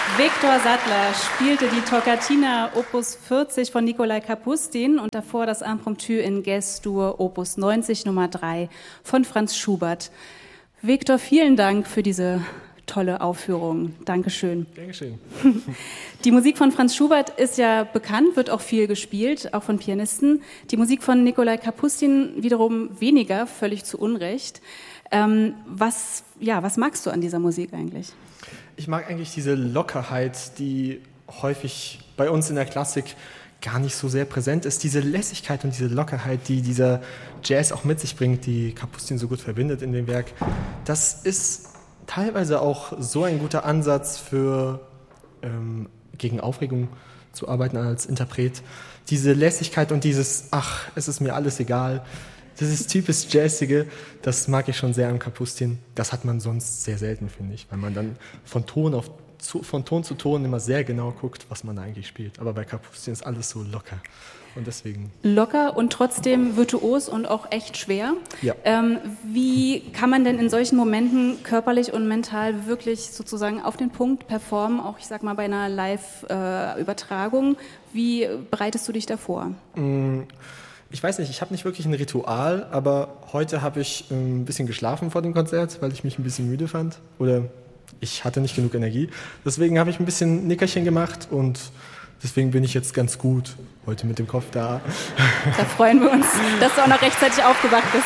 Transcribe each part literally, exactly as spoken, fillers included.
Viktor Sattler spielte die Toccata Opus vierzig von Nikolai Kapustin und davor das Impromptu in Ges-Dur Opus neunzig Nummer drei von Franz Schubert. Viktor, vielen Dank für diese tolle Aufführung. Dankeschön. Dankeschön. Die Musik von Franz Schubert ist ja bekannt, wird auch viel gespielt, auch von Pianisten. Die Musik von Nikolai Kapustin wiederum weniger, völlig zu Unrecht. Ähm, was, ja, was magst du an dieser Musik eigentlich? Ich mag eigentlich diese Lockerheit, die häufig bei uns in der Klassik gar nicht so sehr präsent ist. Diese Lässigkeit und diese Lockerheit, die dieser Jazz auch mit sich bringt, die Kapustin so gut verbindet in dem Werk. Das ist teilweise auch so ein guter Ansatz für ähm, gegen Aufregung zu arbeiten als Interpret. Diese Lässigkeit und dieses, ach, es ist mir alles egal. Dieses typisch Jazzige, das mag ich schon sehr am Kapustin. Das hat man sonst sehr selten, finde ich, weil man dann von Ton, auf, zu, von Ton zu Ton immer sehr genau guckt, was man da eigentlich spielt. Aber bei Kapustin ist alles so locker und deswegen... Locker und trotzdem virtuos und auch echt schwer. Ja. Ähm, wie kann man denn in solchen Momenten körperlich und mental wirklich sozusagen auf den Punkt performen, auch ich sag mal bei einer Live-Übertragung? Wie bereitest du dich davor? Mm. Ich weiß nicht, ich habe nicht wirklich ein Ritual, aber heute habe ich ein bisschen geschlafen vor dem Konzert, weil ich mich ein bisschen müde fand oder ich hatte nicht genug Energie. Deswegen habe ich ein bisschen Nickerchen gemacht und deswegen bin ich jetzt ganz gut heute mit dem Kopf da. Da freuen wir uns, dass du auch noch rechtzeitig aufgewacht bist.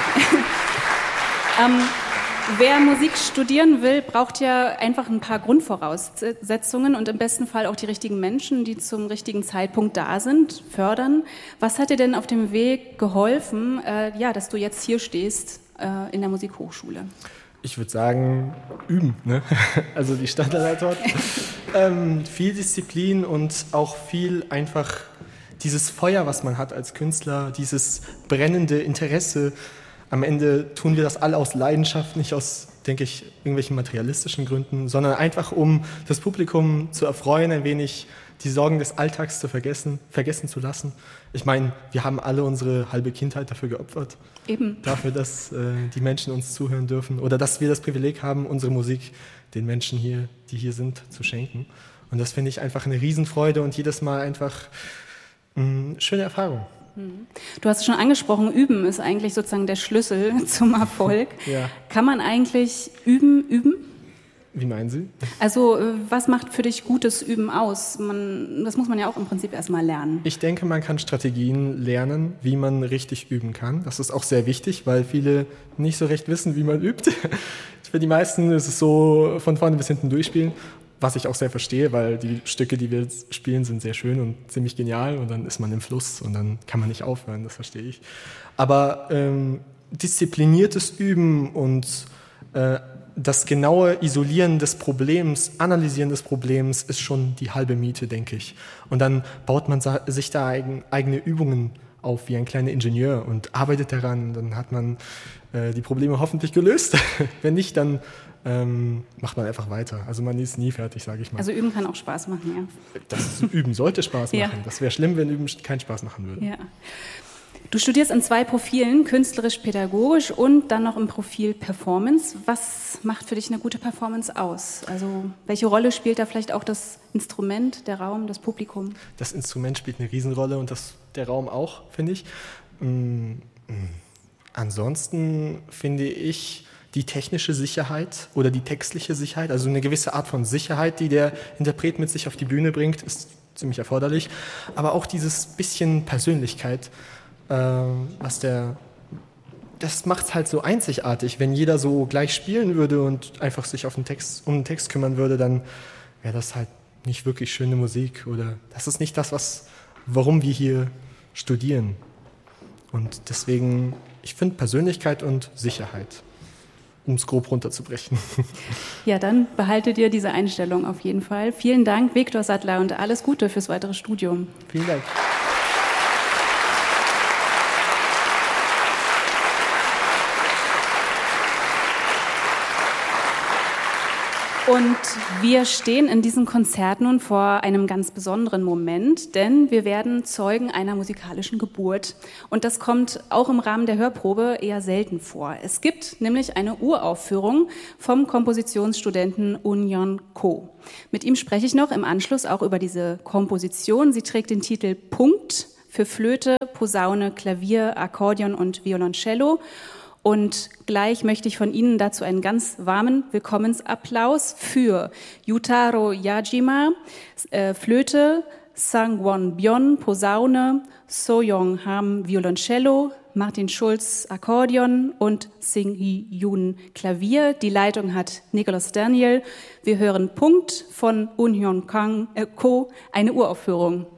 ähm, Wer Musik studieren will, braucht ja einfach ein paar Grundvoraussetzungen und im besten Fall auch die richtigen Menschen, die zum richtigen Zeitpunkt da sind, fördern. Was hat dir denn auf dem Weg geholfen, äh, ja, dass du jetzt hier stehst äh, in der Musikhochschule? Ich würde sagen, üben, ne? Also die Standardantwort. ähm, viel Disziplin und auch viel einfach dieses Feuer, was man hat als Künstler, dieses brennende Interesse. Am Ende tun wir das alle aus Leidenschaft, nicht aus, denke ich, irgendwelchen materialistischen Gründen, sondern einfach, um das Publikum zu erfreuen, ein wenig die Sorgen des Alltags zu vergessen, vergessen zu lassen. Ich meine, wir haben alle unsere halbe Kindheit dafür geopfert. Eben. Dafür, dass äh, die Menschen uns zuhören dürfen oder dass wir das Privileg haben, unsere Musik den Menschen hier, die hier sind, zu schenken. Und das finde ich einfach eine Riesenfreude und jedes Mal einfach eine schöne Erfahrung. Du hast es schon angesprochen, Üben ist eigentlich sozusagen der Schlüssel zum Erfolg. Ja. Kann man eigentlich üben, üben? Wie meinen Sie? Also was macht für dich gutes Üben aus? Man, das muss man ja auch im Prinzip erstmal lernen. Ich denke, man kann Strategien lernen, wie man richtig üben kann. Das ist auch sehr wichtig, weil viele nicht so recht wissen, wie man übt. Für die meisten ist es so von vorne bis hinten durchspielen. Was ich auch sehr verstehe, weil die Stücke, die wir spielen, sind sehr schön und ziemlich genial und dann ist man im Fluss und dann kann man nicht aufhören, das verstehe ich. Aber ähm, diszipliniertes Üben und äh, das genaue Isolieren des Problems, Analysieren des Problems ist schon die halbe Miete, denke ich. Und dann baut man sich da eigen, eigene Übungen auf wie ein kleiner Ingenieur und arbeitet daran. Dann hat man äh, die Probleme hoffentlich gelöst. Wenn nicht, dann ähm, macht man einfach weiter. Also man ist nie fertig, sage ich mal. Also Üben kann auch Spaß machen, ja. Das Üben sollte Spaß machen. Ja. Das wäre schlimm, wenn Üben keinen Spaß machen würde. Ja. Du studierst in zwei Profilen, künstlerisch-pädagogisch und dann noch im Profil Performance. Was macht für dich eine gute Performance aus? Also welche Rolle spielt da vielleicht auch das Instrument, der Raum, das Publikum? Das Instrument spielt eine Riesenrolle und das, der Raum auch, finde ich. Mhm. Ansonsten finde ich die technische Sicherheit oder die textliche Sicherheit, also eine gewisse Art von Sicherheit, die der Interpret mit sich auf die Bühne bringt, ist ziemlich erforderlich. Aber auch dieses bisschen Persönlichkeit, äh, was der, das macht es halt so einzigartig. Wenn jeder so gleich spielen würde und einfach sich auf den Text, um den Text kümmern würde, dann wäre das halt nicht wirklich schöne Musik oder das ist nicht das, was, warum wir hier studieren. Und deswegen, ich finde Persönlichkeit und Sicherheit, um es grob runterzubrechen. Ja, dann behalte dir diese Einstellung auf jeden Fall. Vielen Dank, Viktor Sattler, und alles Gute fürs weitere Studium. Vielen Dank. Und wir stehen in diesem Konzert nun vor einem ganz besonderen Moment, denn wir werden Zeugen einer musikalischen Geburt. Und das kommt auch im Rahmen der Hörprobe eher selten vor. Es gibt nämlich eine Uraufführung vom Kompositionsstudenten Unyon Ko. Mit ihm spreche ich noch im Anschluss auch über diese Komposition. Sie trägt den Titel Punkt für Flöte, Posaune, Klavier, Akkordeon und Violoncello. Und gleich möchte ich von Ihnen dazu einen ganz warmen Willkommensapplaus für Yutaro Yajima, äh, Flöte, Sang-won Byon, Posaune, So-young Ham, Violoncello, Martin Schulz, Akkordeon und Sing-hee-yoon, Klavier. Die Leitung hat Nicholas Daniel. Wir hören Punkt von Unyon Ko, eine Uraufführung.